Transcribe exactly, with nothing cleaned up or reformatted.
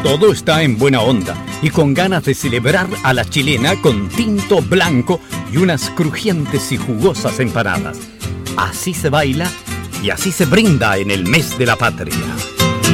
Todo está en buena onda y con ganas de celebrar a la chilena con tinto blanco y unas crujientes y jugosas empanadas. Así se baila y así se brinda en el mes de la patria.